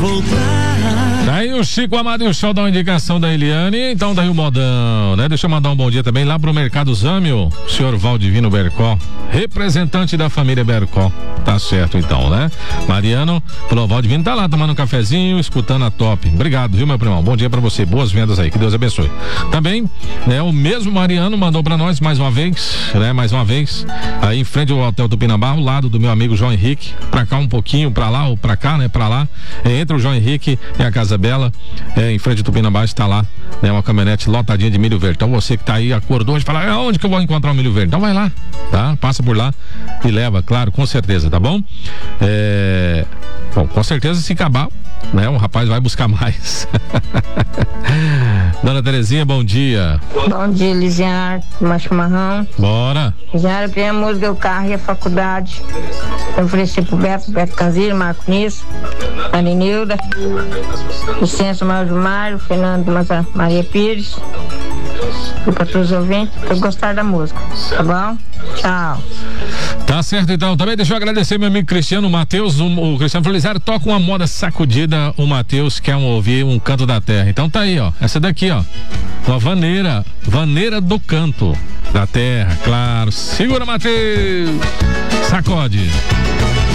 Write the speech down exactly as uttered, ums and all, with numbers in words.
voltar. Daí o Chico Amado e o show da indicação da Eliane. Então daí o modão, né? Deixa eu mandar um bom dia também lá pro Mercado Zâmio, senhor Valdivino Bercó, representante da família Bercó. Tá certo então, né? Mariano, falou, Valdivino tá lá tomando um cafezinho, escutando a Top. Obrigado, viu, meu primão? Bom dia pra você, boas vendas aí, que Deus abençoe. Também, né, o mesmo Mariano mandou pra nós mais uma vez, né, mais uma vez, aí em frente ao Hotel Tupinambá, ao lado do meu amigo João Henrique, pra cá um pouquinho, pra lá ou pra cá, né, pra lá, é, entre o João Henrique e a Casa Bela, é, em frente ao Tupinambá está lá, né, uma caminhonete lotadinha de milho verde. Então você que tá aí, acordou hoje, fala, aonde que eu vou encontrar o milho verde? Então vai lá, tá? Passa por lá e leva, claro, com certeza, tá bom? É... Bom, com certeza se acabar, né, o rapaz vai buscar mais. Dona Terezinha, bom dia. Bom dia, Lisiane, mais chimarrão. Bora. Lisiane, a música, o carro e a faculdade. Eu ofereci pro Beto, Beto Canzilho, Marco Nisso, Aninilda, Licença Mauro Mário, Fernando Maza, Maria Pires. E para todos os ouvintes, eu gostar da música, tá bom? Tchau. Tá certo então, também deixa eu agradecer meu amigo Cristiano Matheus, o, o Cristiano Felizardo toca uma moda sacudida, o Matheus quer ouvir um canto da terra, então tá aí ó, essa daqui ó, uma vaneira, vaneira do canto da terra, claro, segura Matheus, sacode.